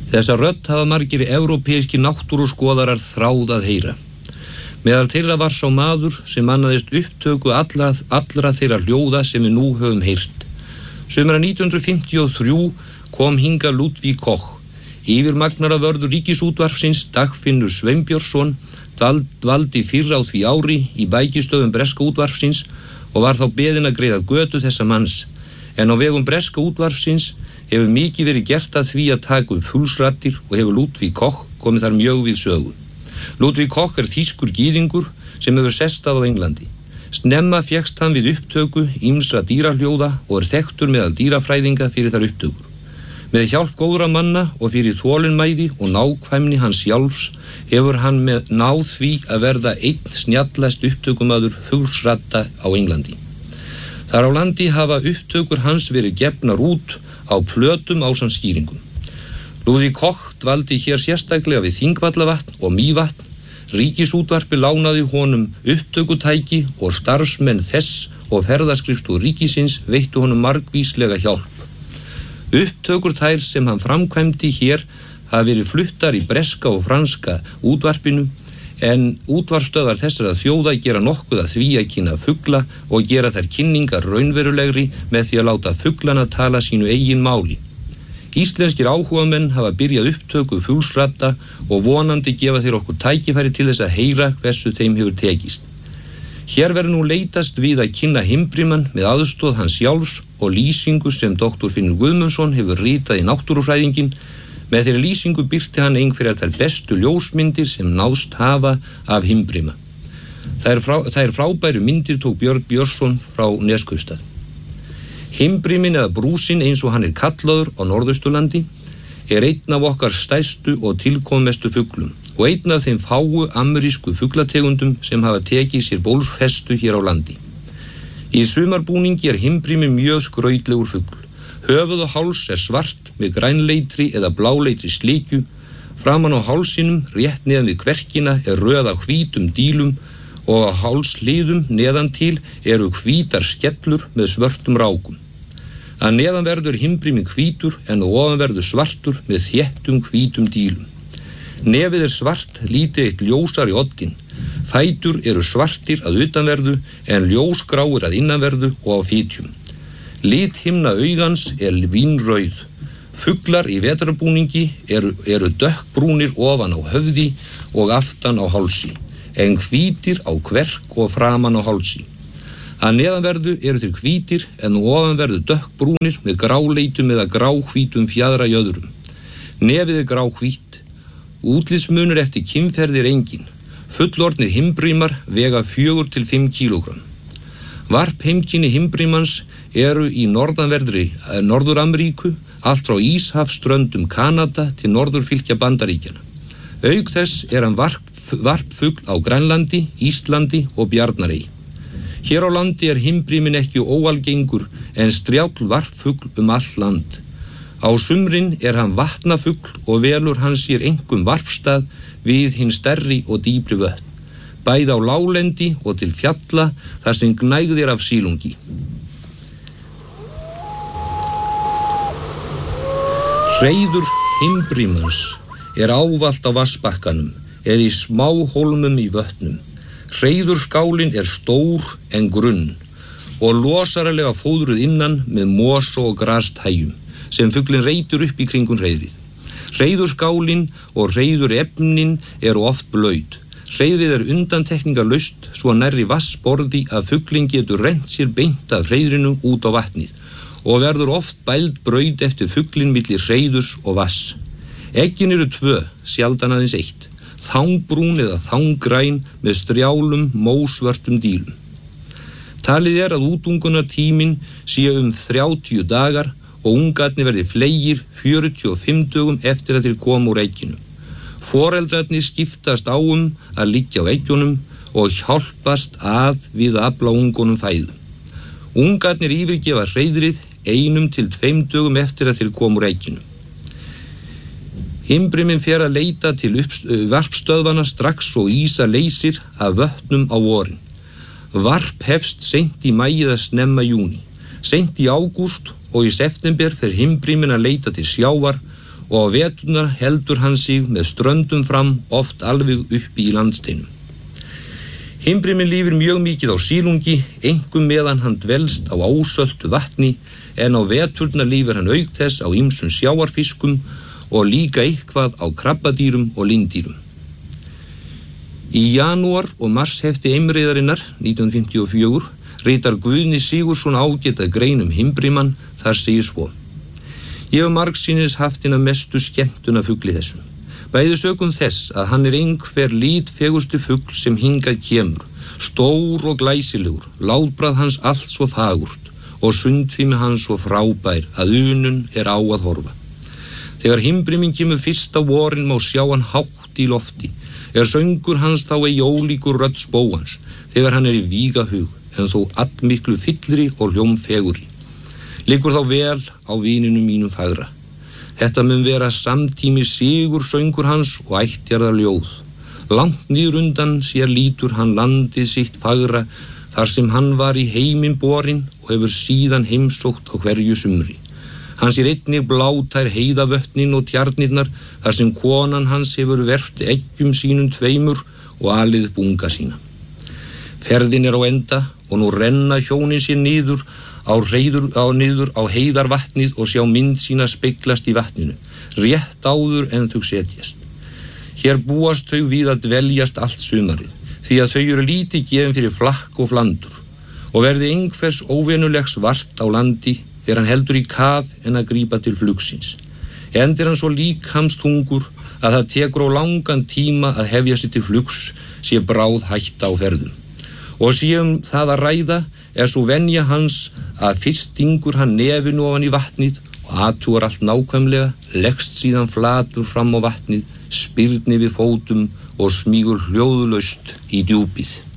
Þessa rödd hafa margir evrópískir náttúruskoðarar þráð að heyra. Meðal þeirra var sá maður sem annaðist upptöku allra þeirra hljóða sem við nú höfum heyrt. Sumra 1953 kom hingað Ludvík Koch, yfirmagnara-vörður Ríkisútvarpsins Dagfinnur Sveinbjörnsson, dvaldi fyrr á því ári í bækistöðum breska útvarpsins og var þá beðinn að greiða götu þessa manns, en á vegum breska útvarpsins hefur mikið verið gert að því að taka upp fullsraddir og hefur Ludvík Koch komið þar mjög við sögu. Ludvík Koch þýskur gyðingur sem hefur sest að á Englandi. Snemma fékkst hann við upptöku ýmsra dýrahljóða og þekktur meðal dýrafræðinga fyrir þær upptökur. Með hjálp góðra manna og fyrir þolinmæði og nákvæmni hans sjálfs hefur hann náð því að verða einn snjallast upptökumaður fullsradda á Englandi. Þar á landi hafa upptökur hans verið gefnar út á plötum ásamt skýringum. Ludvík Koch dvaldi hér sérstaklega við Þingvallavatn og Mývatn. Ríkisútvarpi lánaði honum upptökutæki og starfsmenn þess og ferðaskrifstofu ríkisins veittu honum margvíslega hjálp. Upptökur þær sem hann framkvæmdi hér hafa verið fluttar í breska og franska útvarpinu, en útvarpsstöðvar þessara þjóða gera nokkuð að því að kynna fugla og gera þær kynningar raunverulegri með því að láta fuglana tala sínu eigin máli. Íslenskir áhugamenn hafa byrjað upptöku fuglsradda og vonandi gefa þeir okkur tækifæri til þess að heyra hversu þeim hefur tekist. Hér verður nú leitast við að kynna Himbrimann með aðstoð hans sjálfs og lýsingu sem Dr. Finnur Guðmundsson hefur ritað í Náttúrufræðingin. Með þeirri lýsingu birti hann einhverjar þær bestu ljósmyndir sem náðst hafa af Himbrima. Þær frábæru myndir tók Björg Björnsson frá Neskaupstað. Himbrimin eða brúsin eins og hann kallaður á Norðausturlandi einn af okkar stærstu og tilkomumestu fuglum og einn af þeim fáu amerísku fuglategundum sem hafa tekið sér bólfestu hér á landi. Í sumarbúningi Himbrimi mjög skrautlegur fugl. Höfuð og háls svart með grænleitri eða bláleitri slikju. Framan á hálsinum rétt neðan við kverkina röð af hvítum dílum og á hálsliðum neðan til eru hvítar skellur með svörtum rákum. Að neðan verður Himbrimi hvítur en ofan verður svartur með þéttum hvítum dílum. Nefið svart, lítið eitt ljósar í oddinn. Fætur eru svartir að utanverðu en ljósgráir að innanverðu og á fitjum. Lithimna augans vínrauð. Fuglar í vetrarbúningi eru dökkbrúnir ofan á höfði og aftan á hálsi, en hvítir á kverk og framan á hálsi. Að neðanverðu eru þeir hvítir en ofanverðu dökkbrúnir með gráleitum eða gráhvítum fjaðrajöðrum. Nefið gráhvít. Útlitsmunur eftir kynferði engin. Fullorðnir Himbrimar vega 4 til 5 kílógramm. Varpheimkynni Himbrimans eru í norðanverðri Norður-Ameríku, allt frá Íshafsströndum Kanada til norðurfylkja Bandaríkjanna. Auk þess hann varpfugl á Grænlandi, Íslandi og Bjarnarey. Hér á landi Himbrimin ekki óalgengur en strjáll varpfugl all land. Á sumrin hann vatnafugl og velur hann sér einkum varpstað við hin stærri og dýpri vötn, bæði á láglendi og til fjalla þar sem gnægðir af sílungi. Hreiður Himbrimans ávallt á vatnsbakkanum eða í smá hólmum í vötnum. Hreiðurskálin stór en grunn og losaralega fóðruð innan með mosa og grastægjum sem fuglinn reytur upp í kringum hreiðrið. Hreiðurskálin og hreiðurefnin oft blaut. Hreiðrið undantekningarlaust svo nærri vatnsborði að fuglinn getur rennt sér beint af hreiðrinu út á vatnið og verður oft bæld braut eftir fuglinn milli hreiðurs og vatns. Eggin 2, sjaldan aðeins 1. Þangbrún eða þanggræn með strjálum, mósvörtum dílum. Talið að útungunartíminn sé 30 dagar og ungarnir verði fleygir 45 dögum eftir að þeir koma úr egginu. Foreldrarnir skiptast á að liggja á eggjunum og hjálpast við að afla ungunum fæðu. Ungarnir yfirgefa hreiðrið 1 til 2 dögum eftir að þeir koma úr egginu. Himbrimin fer að leita til varpstöðvana strax og ísa leysir af vötnum á vorin. Varp hefst seint í maí eða snemma júní. Seint í ágúst og í september fer Himbrimin að leita til sjávar og á veturnar heldur hann sig með ströndum fram, oft alveg uppi í landsteinum. Himbriminn lifir mjög mikið á sílungi, einkum meðan hann dvelst á ásöltu vatni, en á veturnar lifir hann auk þess á ýmsum sjávarfiskum og líka eitthvað á krabbadýrum og lindýrum. Í janúar og mars hefti Eimreiðarinnar 1954 ritar Guðni Sigurðsson ágæta grein himbrimann, þar segir svo: Ég hef margsinnis haft hina mestu skemmtun af fugli þessum. Bæði sökum þess að hann einhver litfegustu fugl sem hingað kemur, stór og glæsilegur, látbragð hans allt svo fagurt og sundfimi hans svo frábær að unun á að horfa. Þegar himbriminn kemur fyrst á vorin má sjá hann hátt í lofti, söngur hans þá ei ólíkur rödd spóans, þegar hann í vígahug, en þó allmiklu fyllri og hljómfegurri. Liggur þá vel á vininu mínum fagra. Þetta mun vera samtími sigur söngur hans og ættjarðar ljóð. Langt niður undan sér lítur hann landið sitt fagra, þar sem hann var í heiminn borinn og hefur síðan heimsótt á hverju sumri. Hann sér einnig blátær heiðavötnin og tjarnirnar, þar sem konan hans hefur verpt eggjum sínum tveimur og alið bunga sína. Ferðin á enda og nú renna hjónin sér niður á heiðarvatnið og sjá mynd sína speglast í vatninu, rétt áður en þau setjast. Hér búast þau við að dveljast allt sumarið, því að þau eru lítið gefin fyrir flakk og flandur, og verði einhvers óvenulegs vart á landi, hann heldur í kaf en að grípa til flugsins. Hann svo líkamsþungur að það tekur á langan tíma að hefja sig til flugs, sé bráð hætta á ferðum. Og síðan það að ræða svo venja hans að fyrst stingur hann nefinu ofan í vatnið og athugar allt nákvæmlega, leggst síðan flatur fram á vatnið, spyrnir við fótum og smýgur hljóðlaust í djúpið.